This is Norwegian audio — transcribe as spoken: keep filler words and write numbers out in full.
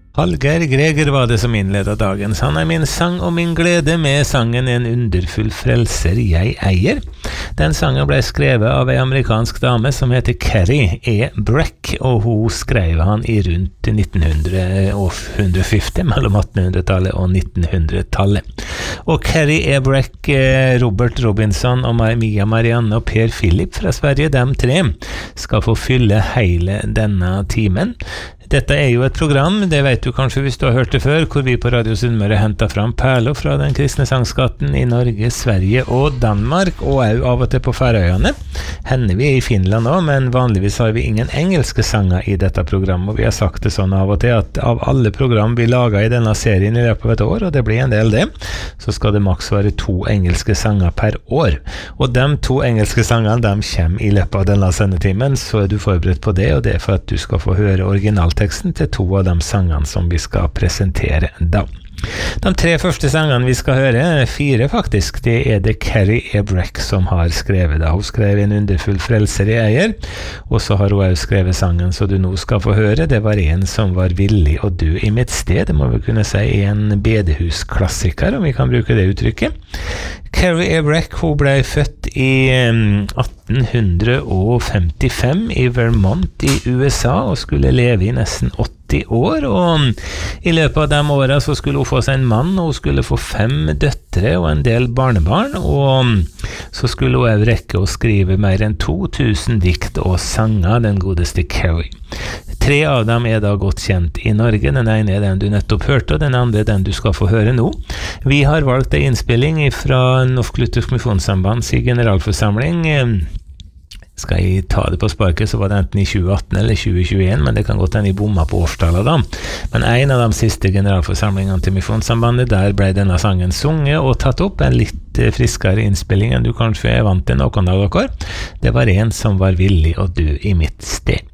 Hallgeir Greger var det som innledet dagens. Han er min sang og min glede med sangen En underfull frelser jeg eier. Den sangen ble skrevet av en amerikansk dame som heter Carrie E. Breck, og hun skrev han i rundt nitten femti, mellom attenhundretallet og nittenhundretallet. Og Carrie E. Breck, Robert Robinson og Mia Marianne og Per Philip fra Sverige, de tre, skal få fylle hele denne timen. Dette er jo et program, det vet du kanskje hvis du har hørt det før, hvor vi på Radio Sunnmøre hentet fram perler fra den kristne sangskatten i Norge, Sverige og Danmark, og også av og til på Færøyene. Hender vi i Finland også, men vanligvis har vi ingen engelske sanger i dette programmet, og vi har sagt det sånn av og til at av alle program vi lager i denne serien i løpet av et år, og det blir en del det, så skal det maks være to engelske sanger per år. Og de to engelske sangene, de kommer i løpet av denne sendetimen, så er du forberedt på det, og det er for at du skal få høre originalt teksten til to av de sangene som vi skal presentere da. De tre første sangene vi skal høre, fire faktisk, det er det Carrie E. Breck som har skrevet da. Hun skrev En underfull frelser jeg eier, og så har hun også skrevet sangen så du nå skal få høre. Det var en som var villig å dø i mitt sted, det må vi kunne si en bedehusklassiker, om vi kan bruke det uttrykket. Carrie E. Breck, hun ble født i atten femtifem i Vermont i U S A og skulle leve i nesten åtti år, og i løpet av de årene så skulle hun få seg en mann, og hun skulle få fem døtre og en del barnebarn, og så skulle hun også rekke å skrive mer enn to tusen dikt og sanger, den godeste Carrie. Tre av dem er da godt kjent i Norge. Den ene er den du nettopp hørte, og den andre er den du skal få høre nå. Vi har valgt en innspilling fra Norsk Luthersk Misjonssambands generalforsamling. Skal jeg ta det på sparket, så var det enten i tjue atten eller tjue tjueen, men det kan godt hende jeg bomma på årstallet da. Men en av de siste generalforsamlingene til Misjonssambandet, der ble denne sangen sunget og tatt opp, en litt friskere innspilling enn du kanskje er vant til noen av dere. Det var en som var villig å dø i mitt sted.